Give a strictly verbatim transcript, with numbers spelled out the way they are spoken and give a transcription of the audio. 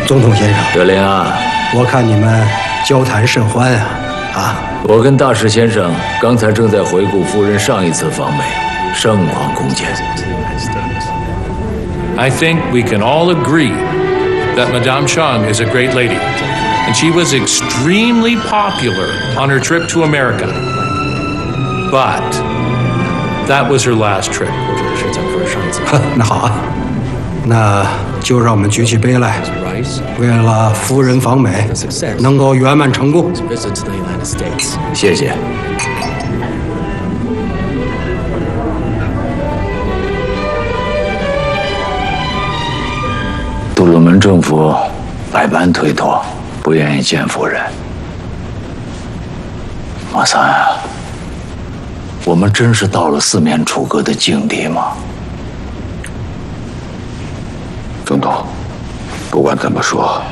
总统先生， 德林啊， 我看你们交谈甚欢啊！啊， 我跟大使先生刚才正在回顾夫人上一次访美，盛况空前。 I think we can all agree that Madame Chang is a great lady, and she was extremely popular on her trip to America. But that was her last trip. 那好啊，那就让我们举起杯来，为了夫人访美能够圆满成功。 谢谢。杜鲁门政府百般推脱，不愿意见夫人。马三啊，我们真是到了四面楚歌的境地吗？ 总统，不管怎么说，